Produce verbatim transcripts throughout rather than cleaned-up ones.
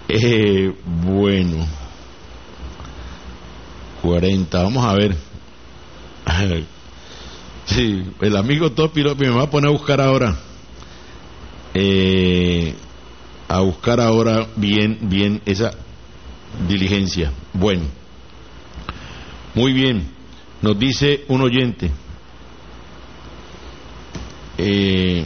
Eh, bueno, cuarenta, vamos a ver. Sí, el amigo Topi López me va a poner a buscar ahora. Eh, a buscar ahora bien, bien esa diligencia. Bueno, muy bien. Nos dice un oyente. Eh,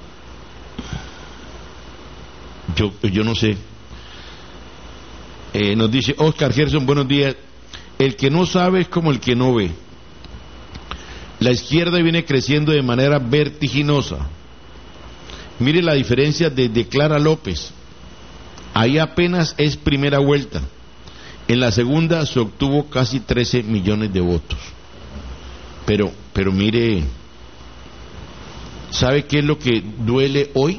yo, yo no sé. Eh, nos dice Oscar Gerson, buenos días. El que no sabe es como el que no ve. La izquierda viene creciendo de manera vertiginosa. Mire la diferencia desde Clara López. Ahí apenas es primera vuelta. En la segunda se obtuvo casi trece millones de votos. Pero, pero mire, ¿sabe qué es lo que duele hoy?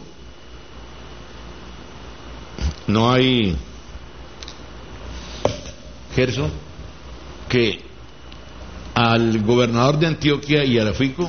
No hay, Gerson, que al gobernador de Antioquia y a la FICO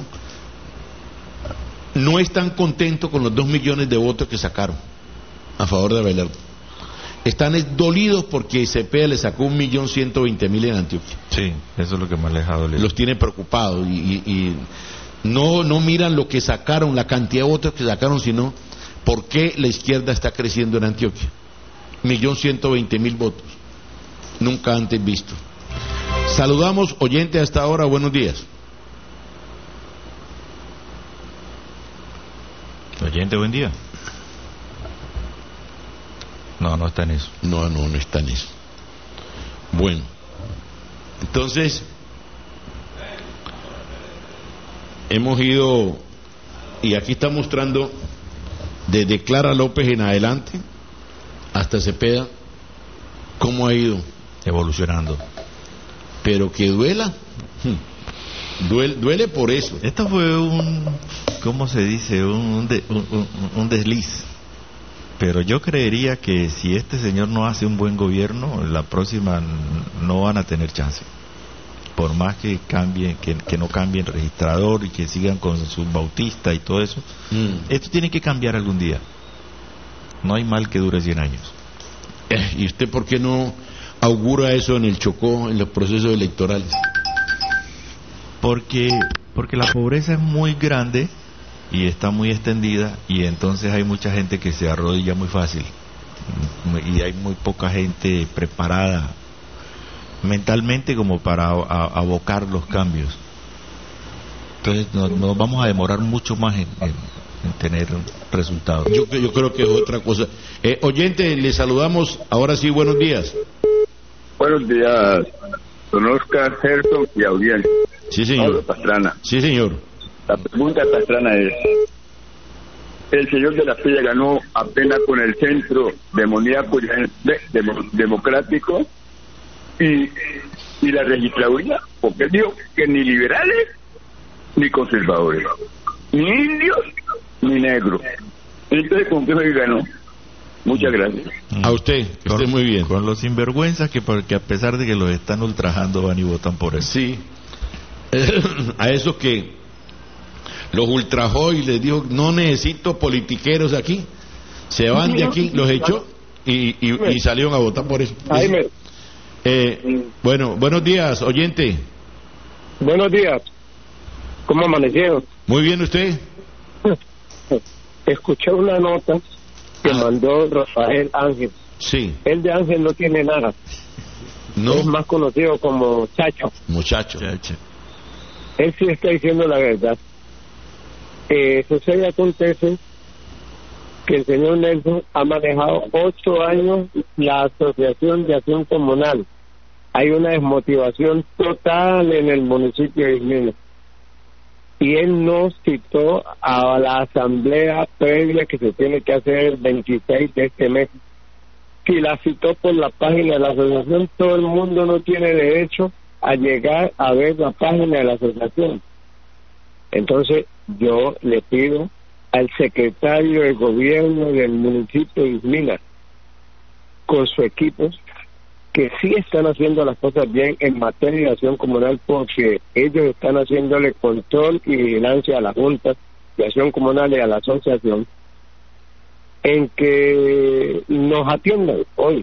no están contentos con los dos millones de votos que sacaron a favor de Abelardo. Están dolidos porque Cepeda le sacó un millón ciento veinte mil en Antioquia. Sí, eso es lo que más les ha dolido. Los tiene preocupados y, y, y no, no miran lo que sacaron, la cantidad de votos que sacaron, sino por qué la izquierda está creciendo en Antioquia. Millón ciento veinte mil votos, nunca antes visto. Saludamos oyente hasta ahora, buenos días. Oyente, buen día. No, no está en eso. No, no, no está en eso. Bueno, entonces hemos ido, y aquí está mostrando desde Clara López en adelante hasta Cepeda cómo ha ido evolucionando. Pero que duela, duele, duele por eso. Esto fue un, ¿cómo se dice? Un, un, de, un, un, un desliz. Pero yo creería que si este señor no hace un buen gobierno, la próxima no van a tener chance. Por más que cambien, que, que no cambien registrador y que sigan con sus bautistas y todo eso, mm. esto tiene que cambiar algún día. No hay mal que dure cien años. Eh, ¿Y usted por qué no augura eso en el Chocó, en los procesos electorales? Porque, porque la pobreza es muy grande y está muy extendida, y entonces hay mucha gente que se arrodilla muy fácil y hay muy poca gente preparada mentalmente como para a, a, abocar los cambios. Entonces nos, nos vamos a demorar mucho más en, en, en tener resultados. Yo, yo creo que es otra cosa. Eh, oyente, le saludamos ahora sí, buenos días. Buenos días, don Oscar Gerson y audiencia. Sí, señor. Pablo Pastrana. Sí, señor. La pregunta Pastrana es: el señor de la Pilla ganó apenas con el centro demoníaco de, de, democrático y, y la registraduría, porque él dijo que ni liberales ni conservadores, ni indios ni negros. Entonces, ¿con qué me ganó? Muchas gracias. A usted, que esté muy bien. Con los sinvergüenzas que, porque a pesar de que los están ultrajando, van y votan por él. Sí. A esos que los ultrajó y les dijo, no necesito politiqueros aquí, se van de aquí, los echó y, y, y salieron a votar por eso. Eh, bueno, buenos días, oyente. Buenos días. ¿Cómo amanecieron? Muy bien, ¿usted? Escuché una nota que ah. mandó Rafael Ángel. Sí. El de Ángel no tiene nada. No. Es más conocido como Chacho. Muchacho. Chacho. Él sí está diciendo la verdad. Eh, sucede y acontece que el señor Nelson ha manejado ocho años la Asociación de Acción Comunal. Hay una desmotivación total en el municipio de Ismina. Y él no citó a la asamblea previa que se tiene que hacer el veintiséis de este mes. Si la citó por la página de la asociación, todo el mundo no tiene derecho a llegar a ver la página de la asociación. Entonces yo le pido al secretario de gobierno del municipio de Ismina, con su equipo, que sí están haciendo las cosas bien en materia de acción comunal, porque ellos están haciéndole control y vigilancia a la Junta de Acción Comunal y a la asociación, en que nos atiendan hoy.